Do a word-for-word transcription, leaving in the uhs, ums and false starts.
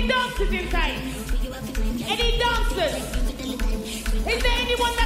Any dancers inside? Any dancers? Is there anyone that